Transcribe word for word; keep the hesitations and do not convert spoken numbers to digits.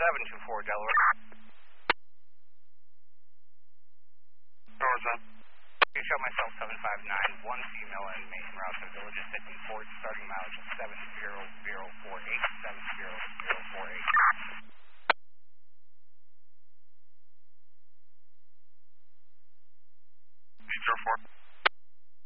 seven two four Delaware. Where was that? You show myself seven five nine, one female and Mason route to Villages fifteen Ford, starting mileage of seven zero zero four eight, seven zero zero four eight. eight zero four.